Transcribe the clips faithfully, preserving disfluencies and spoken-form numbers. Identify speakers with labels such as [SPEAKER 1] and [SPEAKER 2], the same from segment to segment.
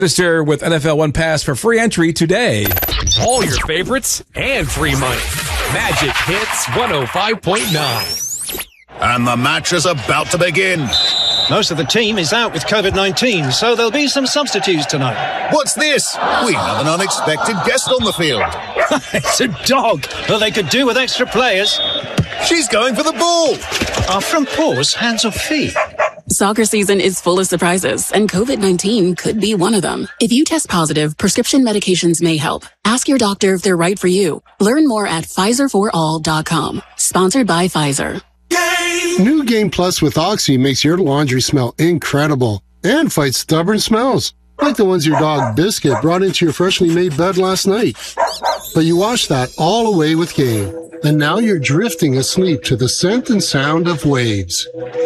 [SPEAKER 1] Register with N F L One Pass for free entry today.
[SPEAKER 2] All your favorites and free money. Magic Hits one oh five point nine.
[SPEAKER 3] And the match is about to begin.
[SPEAKER 4] Most of the team is out with COVID nineteen, so there'll be some substitutes tonight.
[SPEAKER 3] What's this? We have an unexpected guest on the field.
[SPEAKER 4] It's a dog, but they could do with extra players.
[SPEAKER 3] She's going for the ball.
[SPEAKER 4] Are front paws hands or feet?
[SPEAKER 5] Soccer season is full of surprises, and COVID nineteen could be one of them. If you test positive, prescription medications may help. Ask your doctor if they're right for you. Learn more at Pfizer for all dot com. Sponsored by Pfizer.
[SPEAKER 6] New Game Plus with Oxy makes your laundry smell incredible and fights stubborn smells, like the ones your dog Biscuit brought into your freshly made bed last night. But you washed that all away with Game, and now you're drifting asleep to the scent and sound of waves.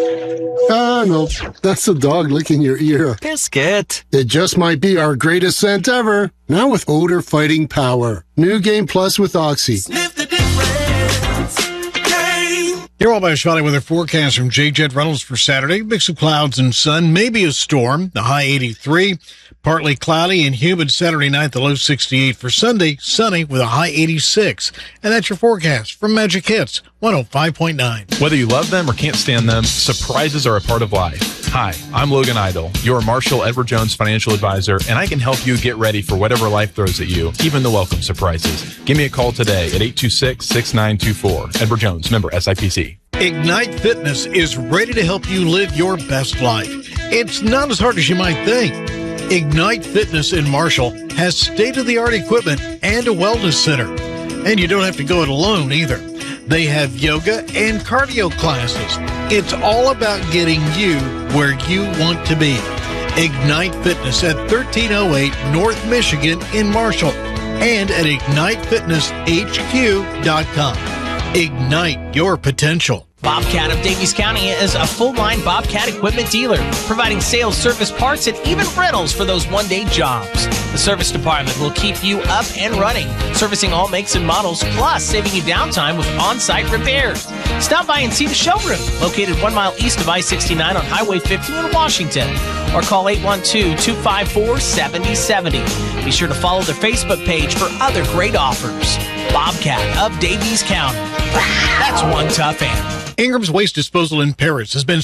[SPEAKER 6] Ah, no, that's the dog licking your ear.
[SPEAKER 7] Biscuit.
[SPEAKER 6] It just might be our greatest scent ever, now with odor-fighting power. New Game Plus with Oxy.
[SPEAKER 8] Sniff the difference. Game.
[SPEAKER 9] You're all by a spotty weather forecast from J Jet Reynolds for Saturday. Mix of clouds and sun, maybe a storm. The high eighty-three. Partly cloudy and humid Saturday night, the low sixty-eight. For Sunday, sunny with a high eighty-six. And that's your forecast from Magic Hits one oh five point nine.
[SPEAKER 10] Whether you love them or can't stand them, surprises are a part of life. Hi, I'm Logan Idle, your Marshall Edward Jones financial advisor, and I can help you get ready for whatever life throws at you, even the welcome surprises. Give me a call today at eight two six, six nine two four. Edward Jones, member S I P C.
[SPEAKER 9] Ignite Fitness is ready to help you live your best life. It's not as hard as you might think. Ignite Fitness in Marshall has state-of-the-art equipment and a wellness center. And you don't have to go it alone either. They have yoga and cardio classes. It's all about getting you where you want to be. Ignite Fitness at thirteen oh eight North Michigan in Marshall and at ignite fitness h q dot com. Ignite your potential.
[SPEAKER 11] Bobcat of Davies County is a full-line Bobcat equipment dealer, providing sales, service, parts, and even rentals for those one-day jobs. The service department will keep you up and running, servicing all makes and models, plus saving you downtime with on-site repairs. Stop by and see the showroom, located one mile east of I sixty-nine on Highway fifty in Washington, or call eight one two, two five four, seven oh seven oh. Be sure to follow their Facebook page for other great offers. Bobcat of Davies County. That's one tough animal.
[SPEAKER 9] Ingram's Waste Disposal in Paris has been